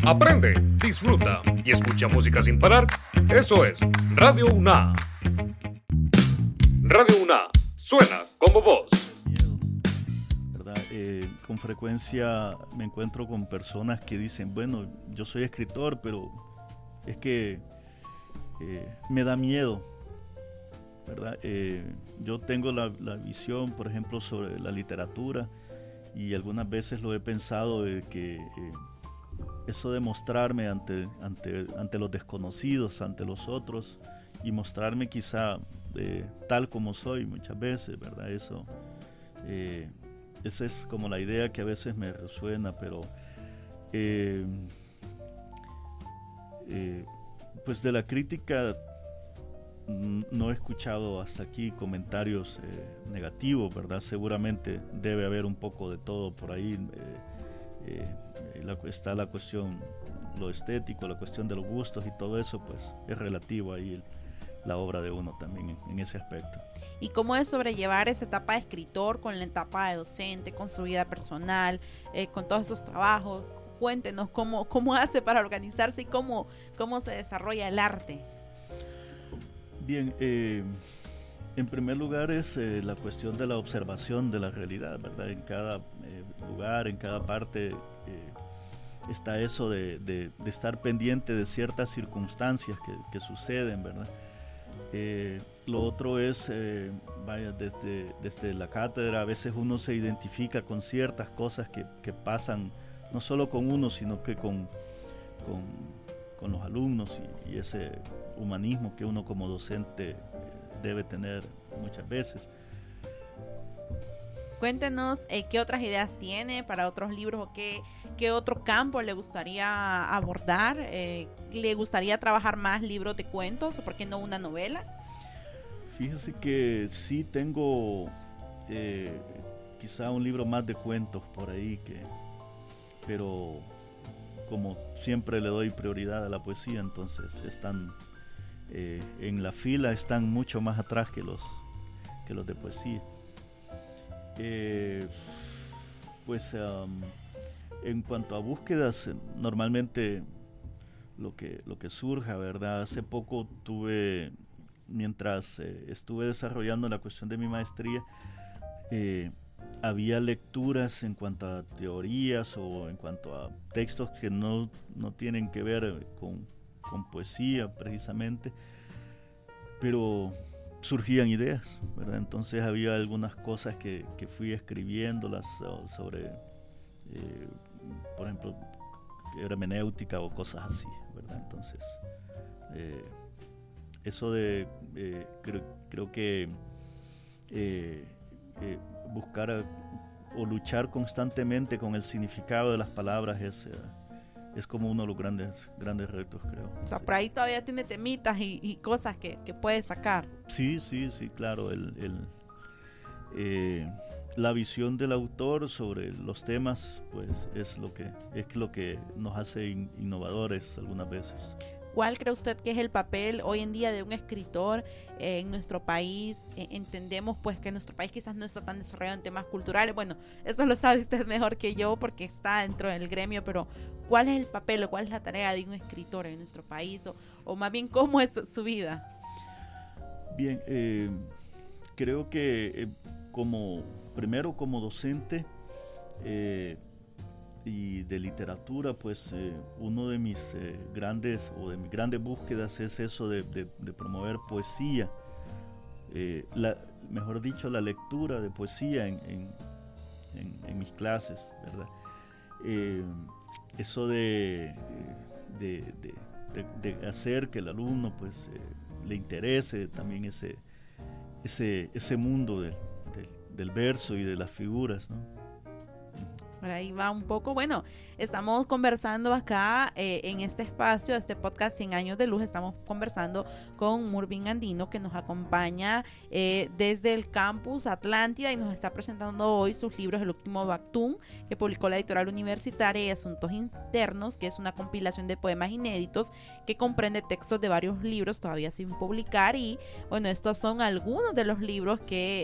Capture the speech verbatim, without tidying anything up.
aprende, disfruta y escucha música sin parar. Eso es Radio UNA. Radio UNA, suena como vos. ¿Verdad? Eh, con frecuencia me encuentro con personas que dicen, bueno, yo soy escritor, pero es que eh, me da miedo, ¿verdad? Eh, yo tengo la, la visión, por ejemplo, sobre la literatura, y algunas veces lo he pensado de que eh, eso de mostrarme ante, ante, ante los desconocidos, ante los otros, y mostrarme quizá eh, tal como soy muchas veces, ¿verdad? Eso, eh, esa es como la idea que a veces me resuena, pero eh, eh, pues de la crítica no he escuchado hasta aquí comentarios eh, negativos, ¿verdad? Seguramente debe haber un poco de todo por ahí. Eh, eh, la, está la cuestión, lo estético, la cuestión de los gustos y todo eso, pues es relativo ahí el, la obra de uno también en, en ese aspecto. ¿Y cómo es sobrellevar esa etapa de escritor con la etapa de docente, con su vida personal, eh, con todos esos trabajos? Cuéntenos cómo, cómo hace para organizarse y cómo, cómo se desarrolla el arte. Bien, eh, en primer lugar es eh, la cuestión de la observación de la realidad, ¿verdad? En cada eh, lugar, en cada parte eh, está eso de, de, de estar pendiente de ciertas circunstancias que, que suceden, ¿verdad? Eh, lo otro es, eh, vaya, desde, desde la cátedra a veces uno se identifica con ciertas cosas que, que pasan, no solo con uno, sino que con, con, con los alumnos y, y ese humanismo que uno como docente eh, debe tener muchas veces. Cuéntenos eh, qué otras ideas tiene para otros libros o qué, qué otro campo le gustaría abordar. Eh, ¿Le gustaría trabajar más libros de cuentos o por qué no una novela? Fíjese que sí tengo eh, quizá un libro más de cuentos por ahí, que, pero como siempre le doy prioridad a la poesía, entonces están eh, en la fila, están mucho más atrás que los, que los de poesía. Eh, pues um, en cuanto a búsquedas, normalmente lo que, lo que surja, ¿verdad? Hace poco tuve, mientras eh, estuve desarrollando la cuestión de mi maestría, eh, había lecturas en cuanto a teorías o en cuanto a textos que no, no tienen que ver con, con poesía precisamente, pero surgían ideas, ¿verdad? Entonces había algunas cosas que, que fui escribiéndolas sobre, eh, por ejemplo, hermenéutica o cosas así, ¿verdad? Entonces, eh, eso de, eh, creo, creo que eh, eh, buscar a, o luchar constantemente con el significado de las palabras es... Eh, es como uno de los grandes grandes retos, creo. O sea, sí. Por ahí todavía tiene temitas y, y cosas que, que puede sacar. Sí, sí, sí, claro. El, el, eh, la visión del autor sobre los temas, pues, es lo que es lo que nos hace in, innovadores algunas veces. ¿Cuál cree usted que es el papel hoy en día de un escritor eh, en nuestro país? Eh, entendemos pues que nuestro país quizás no está tan desarrollado en temas culturales. Bueno, eso lo sabe usted mejor que yo porque está dentro del gremio, pero ¿cuál es el papel o cuál es la tarea de un escritor en nuestro país? O, o más bien, ¿cómo es su vida? Bien, eh, creo que eh, como primero como docente eh, y de literatura, pues eh, uno de mis eh, grandes o de mis grandes búsquedas es eso de, de, de promover poesía, eh, la, mejor dicho, la lectura de poesía en, en, en, en mis clases, ¿verdad? Eh, eso de, de, de, de, de hacer que el alumno pues eh, le interese también ese, ese, ese mundo del, del, del verso y de las figuras, ¿no? Por ahí va un poco. Bueno, estamos conversando acá eh, en este espacio, este podcast cien años de luz. Estamos conversando con Murvin Andino, que nos acompaña eh, desde el campus Atlántida y nos está presentando hoy sus libros El último Bactún, que publicó la editorial universitaria, y Asuntos Internos, que es una compilación de poemas inéditos que comprende textos de varios libros todavía sin publicar. Y bueno, estos son algunos de los libros que